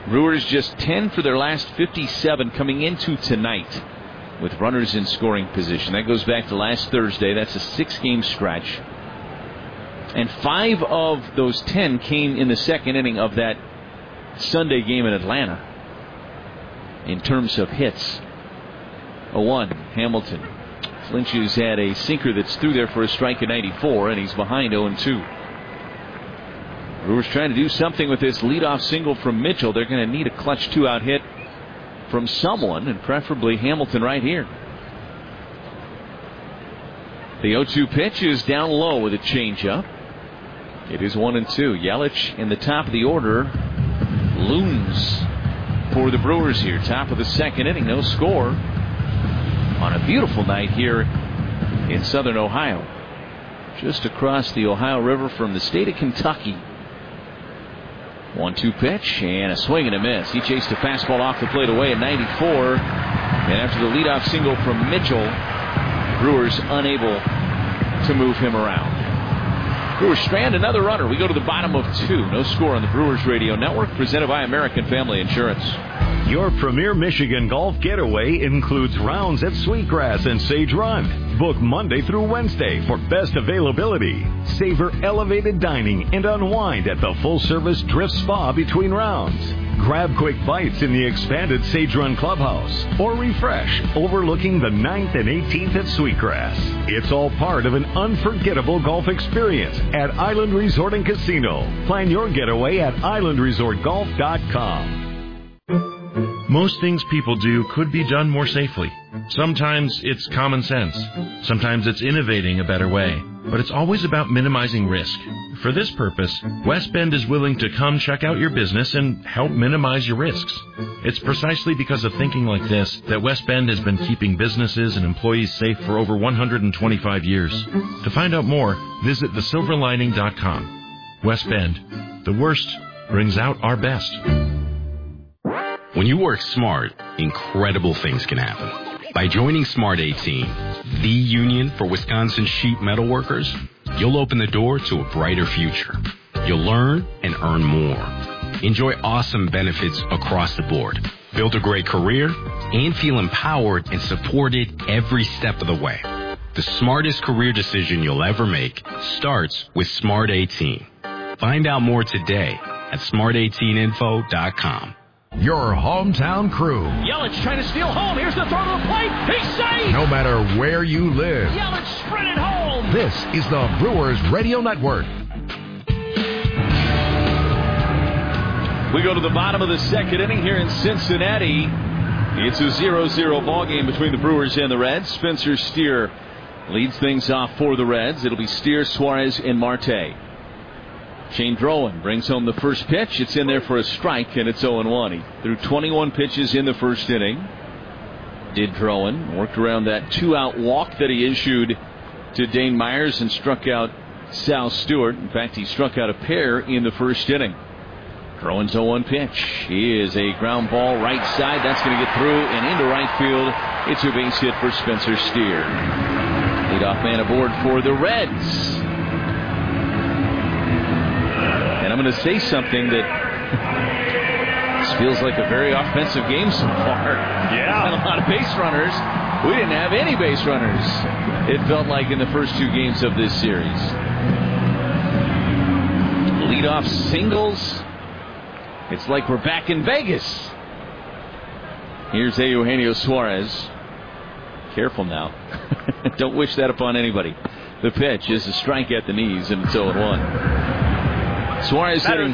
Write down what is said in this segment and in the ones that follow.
Brewers just 10 for their last 57 coming into tonight with runners in scoring position. That goes back to last Thursday. That's a 6-game stretch. And 5 of those 10 came in the second inning of that Sunday game in Atlanta in terms of hits. 0-1, Hamilton. Lynch's had a sinker that's through there for a strike at 94, and he's behind 0-2. Brewers trying to do something with this leadoff single from Mitchell. They're going to need a clutch 2-out hit from someone, and preferably Hamilton right here. The 0-2 pitch is down low with a changeup. It is 1-2. Yelich in the top of the order looms for the Brewers here. Top of the second inning, no score on a beautiful night here in southern Ohio. Just across the Ohio River from the state of Kentucky. 1-2 pitch and a swing and a miss. He chased a fastball off the plate away at 94. And after the leadoff single from Mitchell, Brewers unable to move him around. Brewers strand another runner. We go to the bottom of 2. No score on the Brewers Radio Network, presented by American Family Insurance. Your premier Michigan golf getaway includes rounds at Sweetgrass and Sage Run. Book Monday through Wednesday for best availability. Savor elevated dining and unwind at the full-service Drift Spa between rounds. Grab quick bites in the expanded Sage Run Clubhouse or refresh overlooking the 9th and 18th at Sweetgrass. It's all part of an unforgettable golf experience at Island Resort and Casino. Plan your getaway at islandresortgolf.com. Most things people do could be done more safely. Sometimes it's common sense. Sometimes it's innovating a better way. But it's always about minimizing risk. For this purpose, West Bend is willing to come check out your business and help minimize your risks. It's precisely because of thinking like this that West Bend has been keeping businesses and employees safe for over 125 years. To find out more, visit thesilverlining.com. West Bend. The worst brings out our best. When you work smart, incredible things can happen. By joining Smart 18, the union for Wisconsin sheet metal workers, you'll open the door to a brighter future. You'll learn and earn more. Enjoy awesome benefits across the board. Build a great career and feel empowered and supported every step of the way. The smartest career decision you'll ever make starts with Smart 18. Find out more today at smart18info.com. Your hometown crew. Yelich trying to steal home. Here's the throw to the plate. He's safe. No matter where you live. Yelich sprinted home. This is the Brewers Radio Network. We go to the bottom of the second inning here in Cincinnati. It's a 0-0 ball game between the Brewers and the Reds. Spencer Steer leads things off for the Reds. It'll be Steer, Suarez, and Marte. Shane Drowan brings home the first pitch. It's in there for a strike, and it's 0-1. He threw 21 pitches in the first inning. Did Drowan. Worked around that 2-out walk that he issued to Dane Myers and struck out Sal Stewart. In fact, he struck out a pair in the first inning. Drowan's 0-1 pitch is a ground ball right side. That's going to get through and into right field. It's a base hit for Spencer Steer. Leadoff man aboard for the Reds. And I'm going to say something that this feels like a very offensive game so far. Yeah. And a lot of base runners. We didn't have any base runners, it felt like, in the first 2 games of this series. Leadoff singles. It's like we're back in Vegas. Here's Eugenio Suarez. Careful now. Don't wish that upon anybody. The pitch is a strike at the knees, and it's 0-1. Suarez hitting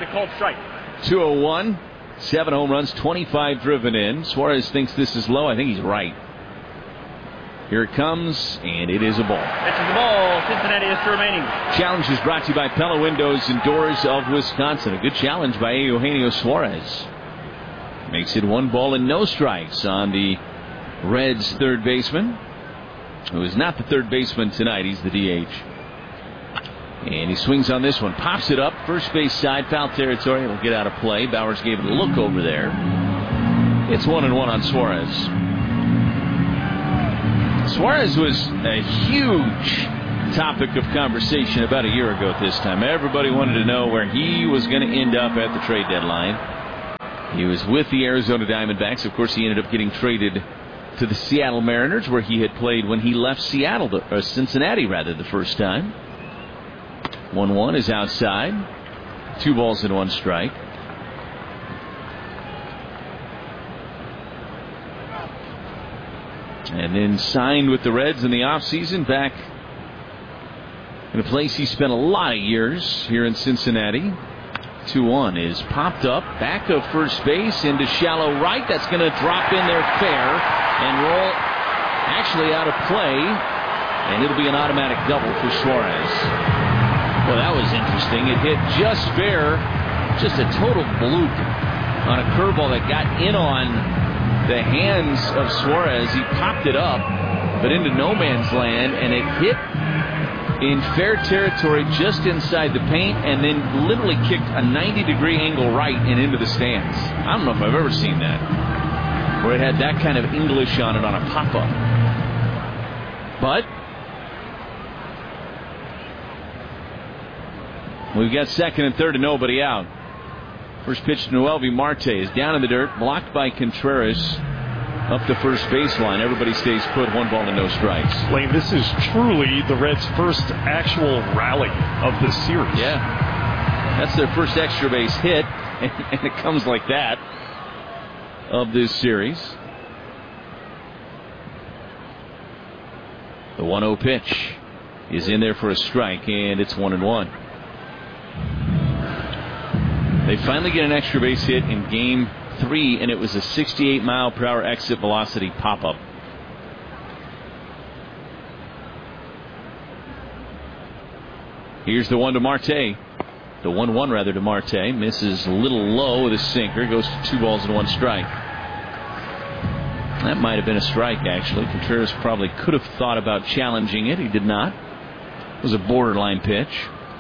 201, 7 home runs, 25 driven in. Suarez thinks this is low. I think he's right. Here it comes, and it is a ball. Pitches the ball. Cincinnati is remaining. Challenge is brought to you by Pella Windows and Doors of Wisconsin. A good challenge by Eugenio Suarez. Makes it 1 ball and no strikes on the Reds' third baseman, who is not the third baseman tonight. He's the DH. And he swings on this one. Pops it up. First base side. Foul territory. It'll get out of play. Bowers gave it a look over there. It's 1-1 on Suarez. Suarez was a huge topic of conversation about a year ago at this time. Everybody wanted to know where he was going to end up at the trade deadline. He was with the Arizona Diamondbacks. Of course, he ended up getting traded to the Seattle Mariners, where he had played when he left Cincinnati the first time. 1-1 is outside. 2 balls and 1 strike. And then signed with the Reds in the offseason, back in a place he spent a lot of years here in Cincinnati. 2-1 is popped up, back of first base into shallow right. That's going to drop in there fair and roll actually out of play, and it'll be an automatic double for Suarez. Well, that was interesting. It hit just fair, just a total bloop on a curveball that got in on the hands of Suarez. He popped it up, but into no man's land, and it hit in fair territory just inside the paint, and then literally kicked a 90-degree angle right and into the stands. I don't know if I've ever seen that, where it had that kind of English on it on a pop-up. But we've got second and third and nobody out. First pitch to Noelvi Marte is down in the dirt, blocked by Contreras. Up the first baseline. Everybody stays put. 1 ball and no strikes. Lane, this is truly the Reds' first actual rally of the series. Yeah. That's their first extra base hit, and it comes like that of this series. The 1-0 pitch is in there for a strike, and it's 1-1. They finally get an extra base hit in game 3, and it was a 68-mile-per-hour exit velocity pop-up. Here's the 1 to Marte. The 1-1 rather to Marte. Misses a little low with a sinker. Goes to 2 balls and 1 strike. That might have been a strike, actually. Contreras probably could have thought about challenging it. He did not. It was a borderline pitch.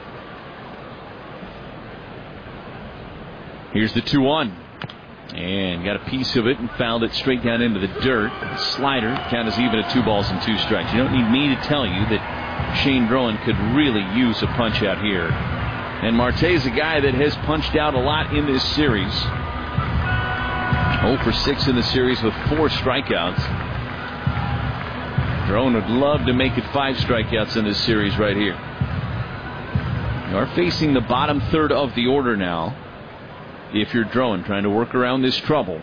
Here's the 2-1. And got a piece of it and fouled it straight down into the dirt. Slider, count is even at 2 balls and 2 strikes. You don't need me to tell you that Shane Drowan could really use a punch out here. And Marte is a guy that has punched out a lot in this series. 0 for 6 in the series with 4 strikeouts. Drowan would love to make it 5 strikeouts in this series right here. You are facing the bottom third of the order now. If you're Drowan, trying to work around this trouble.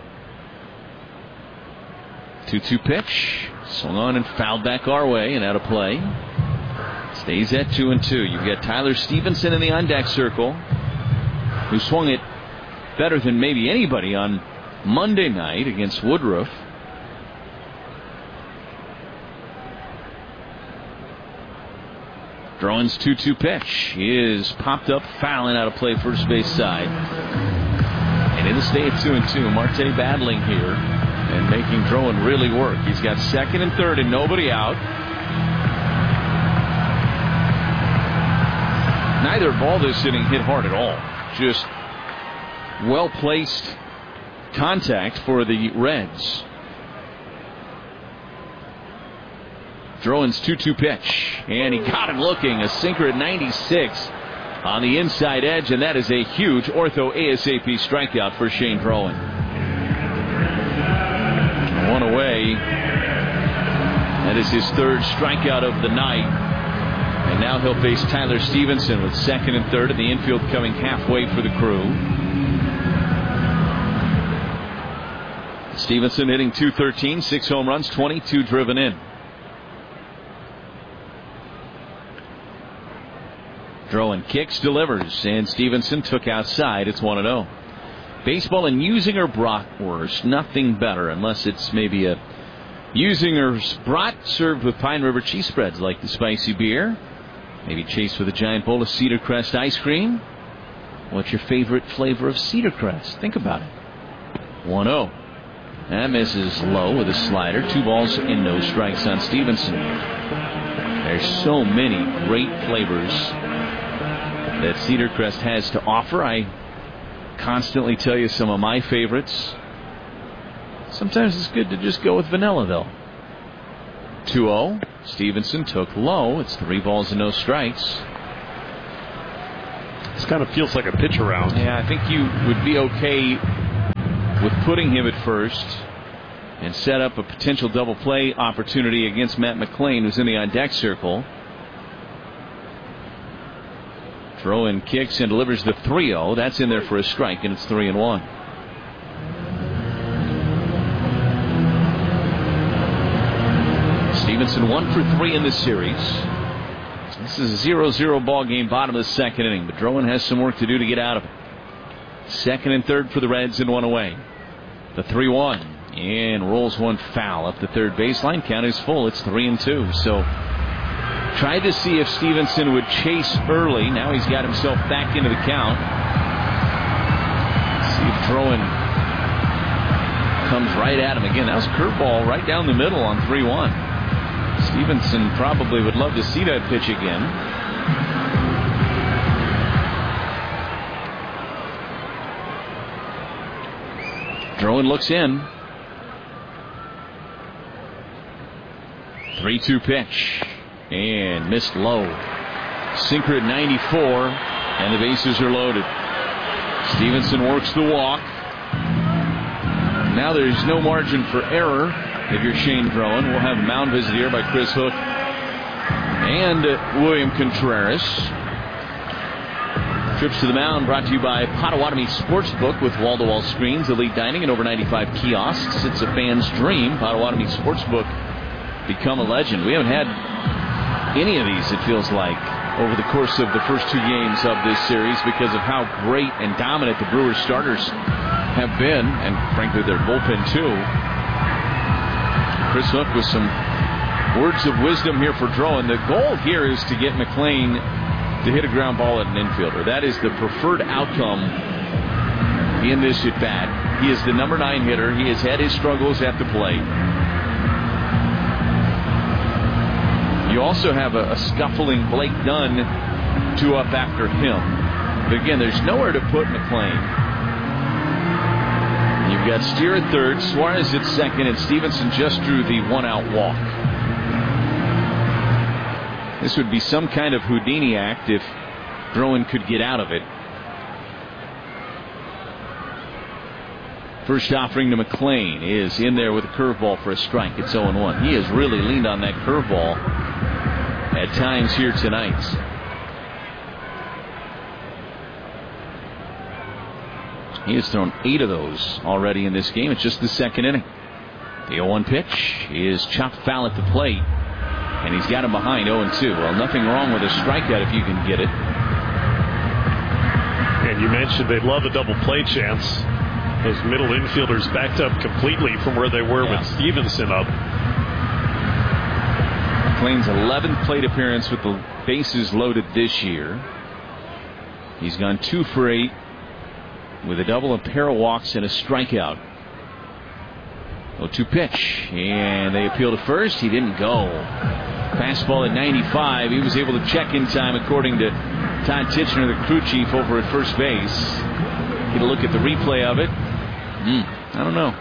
2-2 pitch. Swung on and fouled back our way and out of play. Stays at 2-2. You've got Tyler Stevenson in the on-deck circle, who swung it better than maybe anybody on Monday night against Woodruff. Drowan's 2-2 pitch is popped up, fouling out of play, first base side. And it'll stay at 2-2. Marte battling here and making Drowan really work. He's got second and third and nobody out. Neither ball this inning hit hard at all. Just well-placed contact for the Reds. Drowan's 2-2 pitch. And he got him looking. A sinker at 96 on the inside edge. And that is a huge ortho ASAP strikeout for Shane Drowan. 1 away. That is his 3rd strikeout of the night. And now he'll face Tyler Stevenson with second and third, and the infield coming halfway for the Crew. Stevenson hitting .213, 6 home runs, 22 driven in. Drowan kicks, delivers, and Stevenson took outside. It's 1-0. Baseball and Usinger bratwurst, nothing better unless it's maybe a Usinger's brat served with Pine River cheese spreads like the spicy beer. Maybe chased with a giant bowl of Cedar Crest ice cream. What's your favorite flavor of Cedar Crest? Think about it. 1-0. That misses low with a slider. 2 balls and no strikes on Stevenson. There's so many great flavors that Cedar Crest has to offer. I constantly tell you some of my favorites. Sometimes it's good to just go with vanilla, though. 2-0. Stevenson took low. It's 3 balls and no strikes. This kind of feels like a pitch around. Yeah, I think you would be okay with putting him at first and set up a potential double play opportunity against Matt McLean, who's in the on-deck circle. Throw-in kicks and delivers the 3-0. That's in there for a strike, and it's 3-1. Stevenson 1 for 3 in this series. This is a 0-0 ball game, bottom of the second inning, but Drowan has some work to do to get out of it. Second and third for the Reds and one away. The 3-1 and rolls one foul up the third baseline. Count is full. It's 3-2. So tried to see if Stevenson would chase early. Now he's got himself back into the count. See if Drowan comes right at him again. That was a curveball right down the middle on 3-1. Stevenson probably would love to see that pitch again. Drowan looks in. 3-2 pitch. And missed low. Sinker at 94. And the bases are loaded. Stevenson works the walk. Now there's no margin for error if you're Shane Drowan. We'll have mound visit here by Chris Hook and William Contreras. Trips to the mound brought to you by Potawatomi Sportsbook with wall-to-wall screens, elite dining, and over 95 kiosks. It's a fan's dream. Potawatomi Sportsbook, become a legend. We haven't had any of these, it feels like, over the course of the first two games of this series because of how great and dominant the Brewers starters have been, and frankly their bullpen too. Chris Hook with some words of wisdom here for Drowan. The goal here is to get McLean to hit a ground ball at an infielder. That is the preferred outcome in this at bat. He is the number 9 hitter. He has had his struggles at the plate. You also have a scuffling Blake Dunn 2 up after him. But again, there's nowhere to put McLean. You've got Steer at third, Suarez at second, and Stevenson just drew the 1-out walk. This would be some kind of Houdini act if Drowan could get out of it. First offering to McLean is in there with a curveball for a strike. It's 0-1. He has really leaned on that curveball at times here tonight. He has thrown 8 of those already in this game. It's just the second inning. The 0-1 pitch is chopped foul at the plate. And he's got him behind 0-2. Well, nothing wrong with a strikeout if you can get it. And you mentioned they love a double play chance. Those middle infielders backed up completely from where they were with Stevenson up. McLean's 11th plate appearance with the bases loaded this year. He's gone 2 for 8 with a double, a pair of walks, and a strikeout. 0-2 pitch, and they appeal to first. He didn't go. Fastball at 95. He was able to check in time, according to Todd Tichenor, the crew chief over at first base. Get a look at the replay of it. I don't know.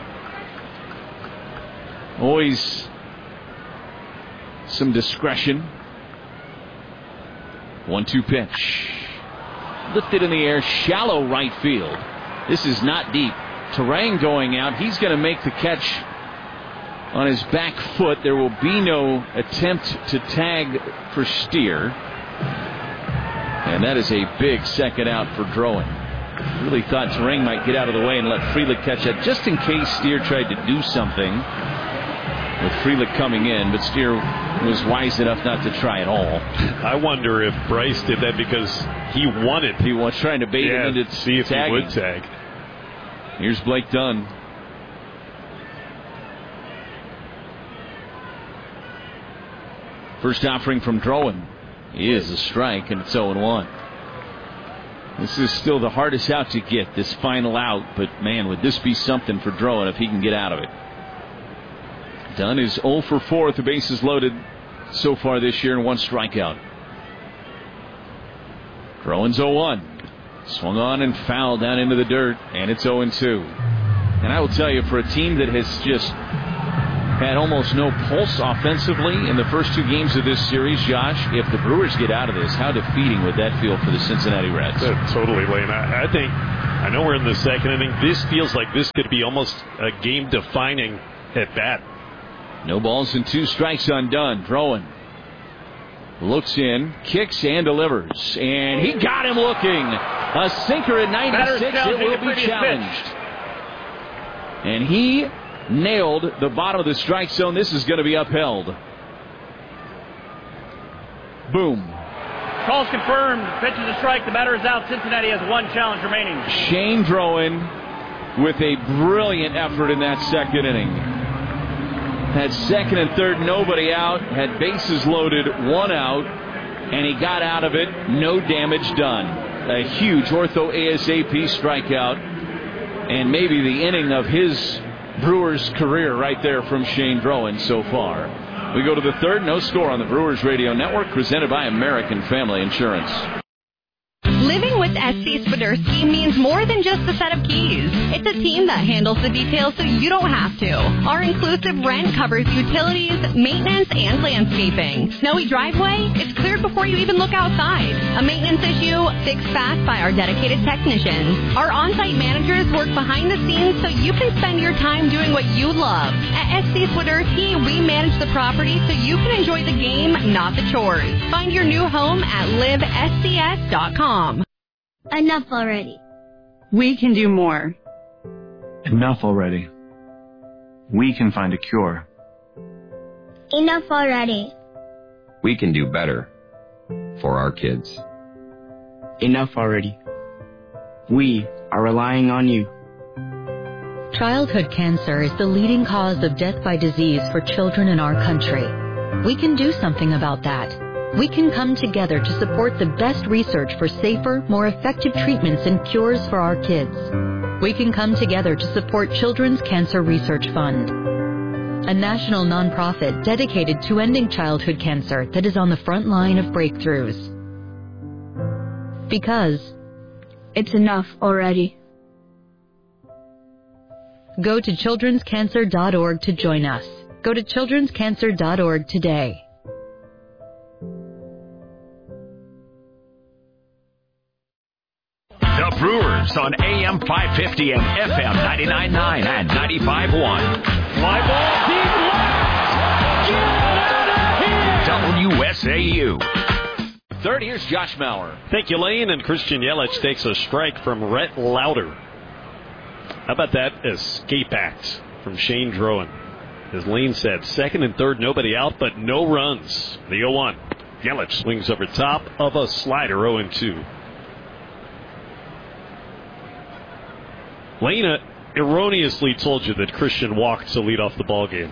Always some discretion. 1-2 pitch. Lifted in the air, shallow right field. This is not deep. Turang going out. He's going to make the catch on his back foot. There will be no attempt to tag for Steer. And that is a big second out for Drowan. Really thought Turang might get out of the way and let Frelick catch that just in case Steer tried to do something with Frelick coming in, but Steer was wise enough not to try at all. I wonder if Bryce did that because he was trying to bait him into see if tagging. He would tag. Here's Blake Dunn. First offering from Drowan is a strike, and it's 0-1. This is still the hardest out to get, this final out, but man, would this be something for Drowan if he can get out of it. Dunn is 0 for 4 with the bases loaded so far this year and 1 strikeout. Drowan's 0-1. Swung on and fouled down into the dirt, and it's 0-2. And I will tell you, for a team that has just had almost no pulse offensively in the first 2 games of this series, Josh, if the Brewers get out of this, how defeating would that feel for the Cincinnati Reds? Totally, Lane. I I know we're in the second inning. This feels like this could be almost a game-defining at bat. No balls and 2 strikes on Dunn. Throwing. Looks in, kicks, and delivers. And he got him looking. A sinker at 96. It will be challenged. And he nailed the bottom of the strike zone. This is going to be upheld. Boom. Call's confirmed. Pitch is a strike. The batter is out. Cincinnati has 1 challenge remaining. Shane Drowan with a brilliant effort in that second inning. Had second and third, nobody out. Had bases loaded, 1 out. And he got out of it. No damage done. A huge ortho ASAP strikeout. And maybe the inning of his Brewers career right there from Shane Drowan so far. We go to the third. No score on the Brewers Radio Network, presented by American Family Insurance. Living with SC Swiderski means more than just a set of keys. It's a team that handles the details so you don't have to. Our inclusive rent covers utilities, maintenance, and landscaping. Snowy driveway? It's cleared before you even look outside. A maintenance issue? Fixed fast by our dedicated technicians. Our on-site managers work behind the scenes so you can spend your time doing what you love. At SC Swiderski, we manage the property so you can enjoy the game, not the chores. Find your new home at livescs.com. Enough already. We can do more. Enough already. We can find a cure. Enough already. We can do better for our kids. Enough already. We are relying on you. Childhood cancer is the leading cause of death by disease for children in our country. We can do something about that. We can come together to support the best research for safer, more effective treatments and cures for our kids. We can come together to support Children's Cancer Research Fund, a national nonprofit dedicated to ending childhood cancer that is on the front line of breakthroughs. Because it's enough already. Go to childrenscancer.org to join us. Go to childrenscancer.org today. The Brewers on AM 550 and FM 99.9 and 95.1. Fly ball deep left. Get out of here. WSAU. Third, here's Josh Mauer. Thank you, Lane. And Christian Yelich takes a strike from Rhett Lauder. How about that escape act from Shane Drowan? As Lane said, second and third, nobody out, but no runs. The 0-1. Yelich swings over top of a slider, 0-2. Lane erroneously told you that Christian walked to lead off the ball game.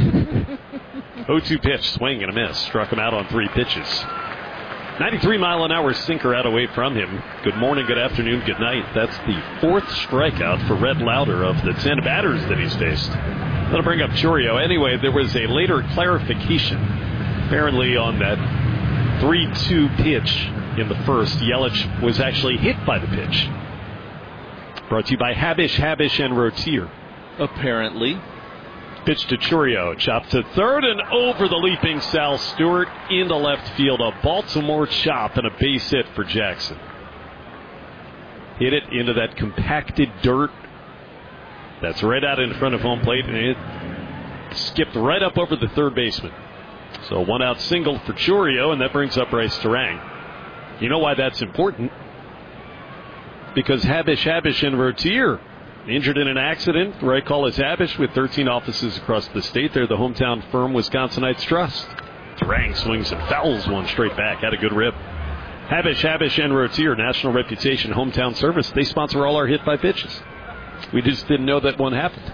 0-2 pitch, swing and a miss. Struck him out on 3 pitches. 93-mile-an-hour sinker out away from him. Good morning, good afternoon, good night. That's the 4th strikeout for Rhett Lauder of the 10 batters that he's faced. That'll bring up Chourio. Anyway, there was a later clarification. Apparently on that 3-2 pitch in the first, Yelich was actually hit by the pitch. Brought to you by Habish, and Rotier. Apparently. Pitch to Chourio. Chop to third and over the leaping Sal Stewart into left field. A Baltimore chop and a base hit for Jackson. Hit it into that compacted dirt that's right out in front of home plate, and it skipped right up over the third baseman. So 1-out single for Chourio, and that brings up Bryce Terang. You know why that's important? Because Habish, and Rotier injured in an accident. The right call is Habish with 13 offices across the state. They're the hometown firm Wisconsinites Trust. Terang swings and fouls one straight back. Had a good rip. Habish, and Rotier, national reputation, hometown service. They sponsor all our hit by pitches. We just didn't know that one happened.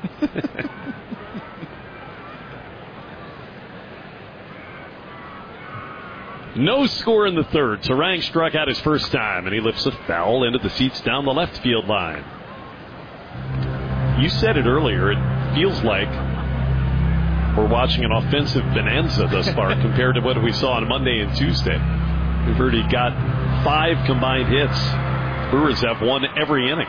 No score in the third. Terang struck out his first time, and he lifts a foul into the seats down the left field line. You said it earlier. It feels like we're watching an offensive bonanza thus far compared to what we saw on Monday and Tuesday. We've already got 5 combined hits. Brewers have won every inning.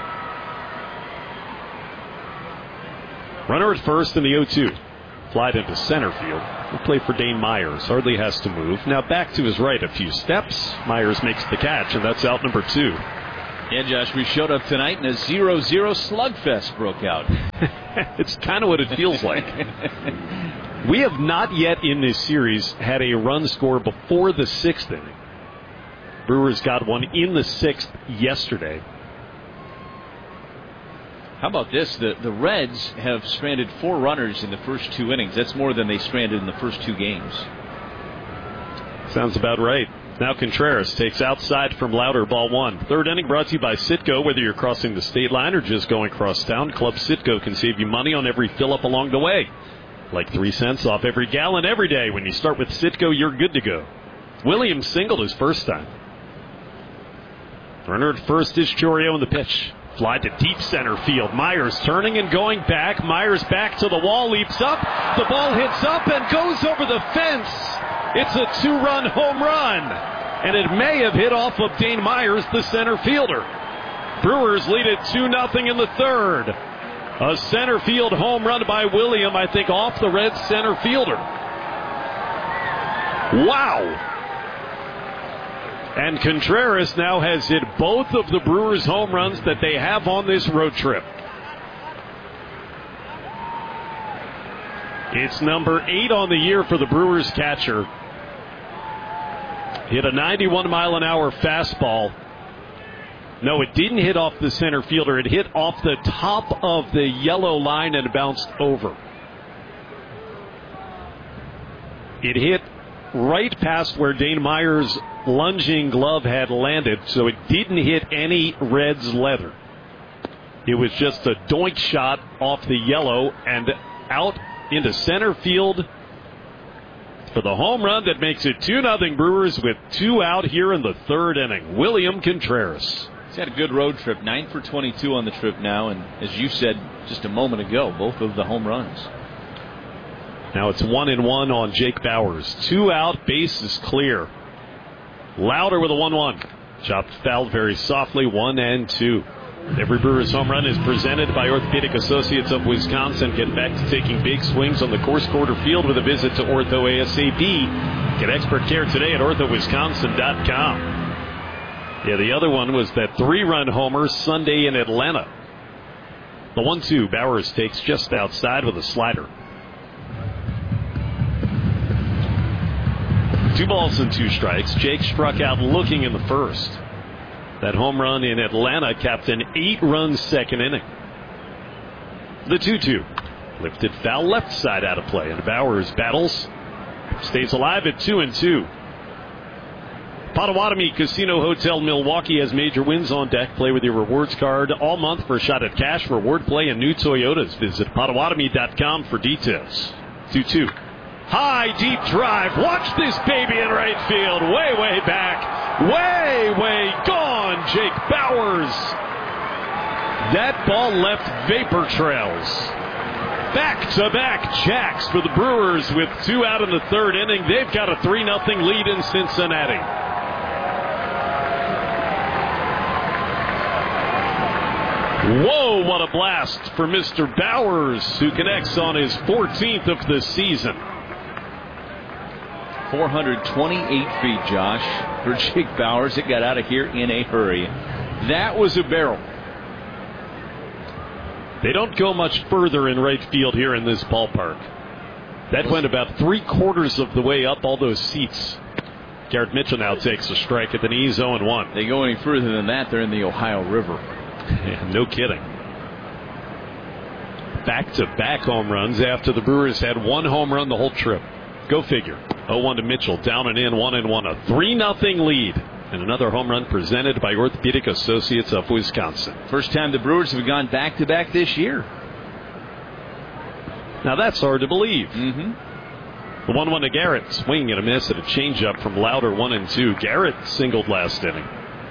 Runner at first in the 0-2. Flied into center field. We'll play for Dane Myers. Hardly has to move. Now back to his right a few steps. Myers makes the catch, and that's out number 2. Yeah, Josh, we showed up tonight and a 0-0 slugfest broke out. It's kind of what it feels like. We have not yet in this series had a run score before the 6th inning. Brewers got one in the 6th yesterday. How about this? The Reds have stranded 4 runners in the first 2 innings. That's more than they stranded in the first 2 games. Sounds about right. Now Contreras takes outside from Lauder, ball 1. 3rd inning brought to you by Citgo. Whether you're crossing the state line or just going across town, Club Citgo can save you money on every fill-up along the way. Like 3 cents off every gallon every day. When you start with Citgo, you're good to go. Williams singled his first time. Runner at first is Chourio in the pitch. Fly to deep center field. Myers turning and going back. Myers back to the wall, leaps up. The ball hits up and goes over the fence. It's a 2-run home run. And it may have hit off of Dane Myers, the center fielder. Brewers lead it 2-0 in the 3rd. A center field home run by William, I think, off the Reds center fielder. Wow. And Contreras now has hit both of the Brewers home runs that they have on this road trip. It's number 8 on the year for the Brewers catcher. Hit a 91-mile-an-hour fastball. No, it didn't hit off the center fielder. It hit off the top of the yellow line and bounced over. It hit right past where Dane Myers' lunging glove had landed, so it didn't hit any Reds leather. It was just a doink shot off the yellow and out into center field for the home run that makes it 2-0 Brewers with 2 out here in the 3rd inning. William Contreras. He's had a good road trip, 9 for 22 on the trip now, and as you said just a moment ago, both of the home runs. Now it's 1-1 on Jake Bauers. 2 out, base is clear. Lauder with a 1-1. Chopped foul very softly, 1-2. Every Brewers home run is presented by Orthopedic Associates of Wisconsin. Get back to taking big swings on the course quarter field with a visit to Ortho ASAP. Get expert care today at orthowisconsin.com. Yeah, the other one was that 3-run homer Sunday in Atlanta. The 1-2, Bauers takes just outside with a slider. 2 balls and 2 strikes. Jake struck out looking in the first. That home run in Atlanta capped an 8-run 2nd inning. The 2-2. Lifted foul left side out of play, and Bauers battles. Stays alive at 2-2. Potawatomi Casino Hotel Milwaukee has major wins on deck. Play with your rewards card all month for a shot at cash, reward play, and new Toyotas. Visit Potawatomi.com for details. 2-2. High, deep drive. Watch this baby in right field. Way, way back. Way, way gone, Jake Bauers. That ball left vapor trails. Back-to-back jacks for the Brewers with 2 out in the 3rd inning. They've got a 3-0 lead in Cincinnati. Whoa, what a blast for Mr. Bauers, who connects on his 14th of the season. 428 feet, Josh, for Jake Bauers. It got out of here in a hurry. That was a barrel. They don't go much further in right field here in this ballpark. That went about 3/4 of the way up all those seats. Garrett Mitchell now takes a strike at the knees, 0-1. They go any further than that, they're in the Ohio River. No kidding. Back-to-back home runs after the Brewers had 1 home run the whole trip. Go figure. 0-1 to Mitchell, down and in, 1-1. A 3-0 lead. And another home run presented by Orthopedic Associates of Wisconsin. First time the Brewers have gone back-to-back this year. Now that's hard to believe. Mm-hmm. The 1-1 to Garrett. Swing and a miss at a changeup from Lauder, 1-2. Garrett singled last inning.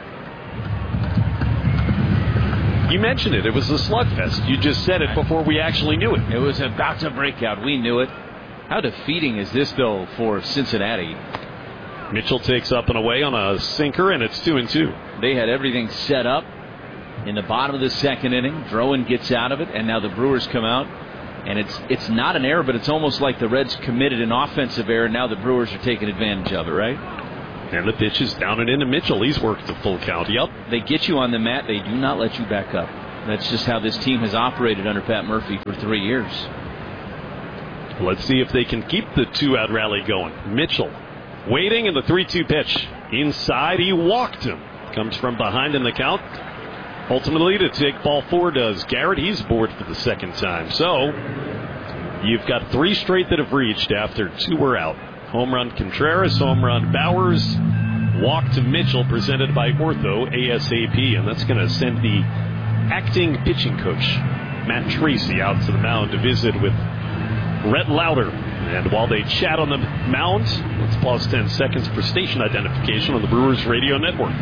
You mentioned it. It was a slugfest. You just said it before we actually knew it. It was about to break out. We knew it. How defeating is this, though, for Cincinnati? Mitchell takes up and away on a sinker, and it's 2-2. They had everything set up in the bottom of the 2nd inning. Drowan gets out of it, and now the Brewers come out. And it's not an error, but it's almost like the Reds committed an offensive error. Now the Brewers are taking advantage of it, right? And the pitch is down and into Mitchell. He's worked the full count. Yep. They get you on the mat. They do not let you back up. That's just how this team has operated under Pat Murphy for 3 years. Let's see if they can keep the 2-out rally going. Mitchell waiting in the 3-2 pitch. Inside, he walked him. Comes from behind in the count. Ultimately, to take ball 4 does Garrett. He's aboard for the second time. So, you've got 3 straight that have reached after 2 were out. Home run Contreras, home run Bowers, walk to Mitchell, presented by Ortho ASAP. And that's going to send the acting pitching coach, Matt Tracy, out to the mound to visit with Rhett Lauder. And while they chat on the mound, let's pause 10 seconds for station identification on the Brewers Radio Network.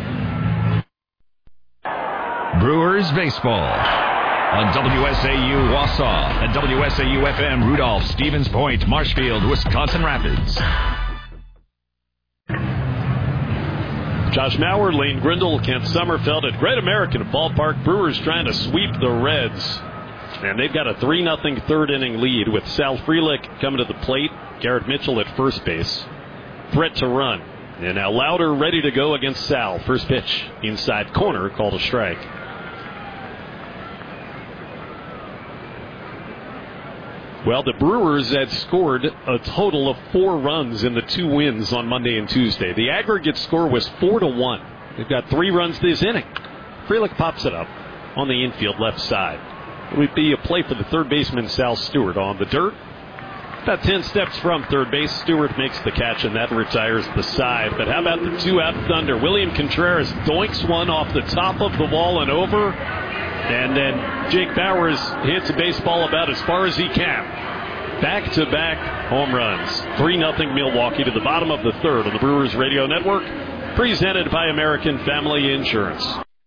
Brewers Baseball on WSAU Wausau and WSAU-FM Rudolph, Stevens Point, Marshfield, Wisconsin Rapids. Josh Mauer, Lane Grindle, Kent Sommerfeld at Great American Ballpark. Brewers trying to sweep the Reds. And they've got a 3-0 third-inning lead with Sal Frelick coming to the plate. Garrett Mitchell at first base. Threat to run. And now Lauder ready to go against Sal. First pitch, inside corner, called a strike. Well, the Brewers had scored a total of 4 runs in the 2 wins on Monday and Tuesday. The aggregate score was 4-1. They've got 3 runs this inning. Frelick pops it up on the infield left side. It would be a play for the third baseman, Sal Stewart, on the dirt. About 10 steps from third base. Stewart makes the catch, and that retires the side. But how about the 2-out Thunder? William Contreras doinks one off the top of the wall and over. And then Jake Bowers hits a baseball about as far as he can. Back-to-back home runs. 3-0 Milwaukee to the bottom of the third on the Brewers Radio Network. Presented by American Family Insurance.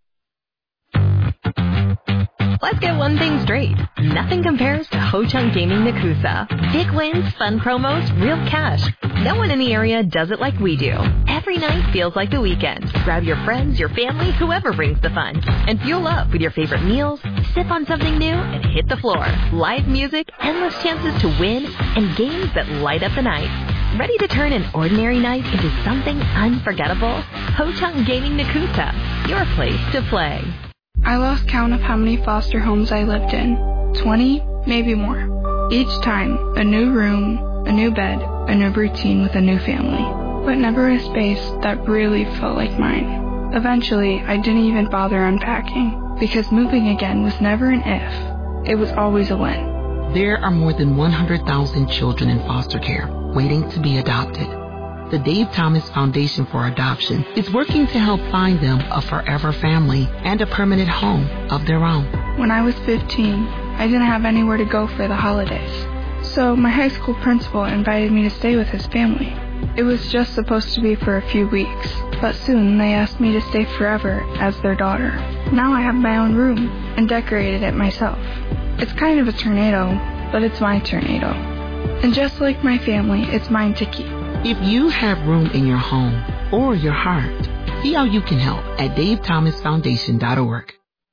Let's get one thing straight. Nothing compares to Ho Chunk Gaming Nakusa. Big wins, fun promos, real cash. No one in the area does it like we do. Every night feels like the weekend. Grab your friends, your family, whoever brings the fun. And fuel up with your favorite meals, sip on something new, and hit the floor. Live music, endless chances to win, and games that light up the night. Ready to turn an ordinary night into something unforgettable? Ho Chunk Gaming Nakusa, your place to play. I lost count of how many foster homes I lived in. 20, maybe more. Each time, a new room, a new bed, a new routine with a new family. But never a space that really felt like mine. Eventually, I didn't even bother unpacking, because moving again was never an if. It was always a when. There are more than 100,000 children in foster care waiting to be adopted. The Dave Thomas Foundation for Adoption is working to help find them a forever family and a permanent home of their own. When I was 15, I didn't have anywhere to go for the holidays. So my high school principal invited me to stay with his family. It was just supposed to be for a few weeks, but soon they asked me to stay forever as their daughter. Now I have my own room and decorated it myself. It's kind of a tornado, but it's my tornado. And just like my family, it's mine to keep. If you have room in your home or your heart, see how you can help at DaveThomasFoundation.org.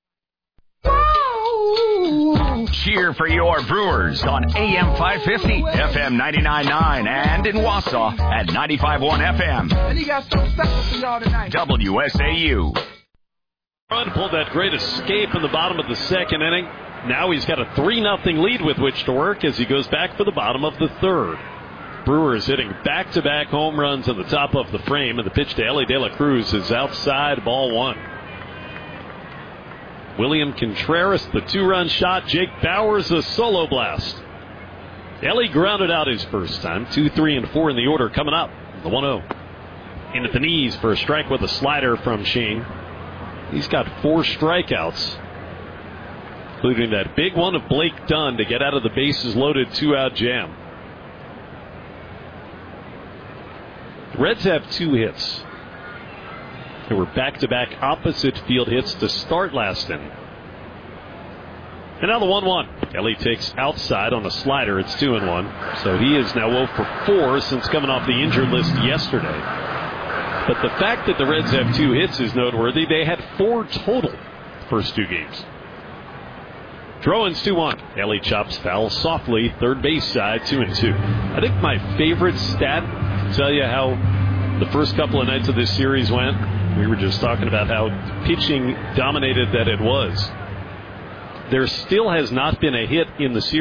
Cheer for your Brewers on AM 550, FM 99.9, and in Wausau at 95.1 FM. And he got something special for y'all tonight. WSAU. Run pulled that great escape in the bottom of the second inning. Now he's got a 3-0 lead with which to work as he goes back for the bottom of the third. Brewers hitting back-to-back home runs on the top of the frame, and the pitch to Ellie De La Cruz is outside, ball 1. William Contreras, the 2-run shot. Jake Bowers, a solo blast. Ellie grounded out his first time. 2, 3, and 4 in the order coming up. The 1-0. In at the knees for a strike with a slider from Shane. He's got 4 strikeouts, including that big one of Blake Dunn to get out of the bases loaded 2-out jam. The Reds have 2 hits. There were back-to-back opposite field hits to start last inning. And now the 1-1. Ellie takes outside on a slider. It's 2-1. So he is now 0 for 4 since coming off the injured list yesterday. But the fact that the Reds have 2 hits is noteworthy. They had 4 total the first 2 games. Throw-ins 2-1. Ellie chops foul softly. Third base side, 2-2. I think my favorite stat to tell you how the first couple of nights of this series went. We were just talking about how pitching dominated that it was. There still has not been a hit in the series.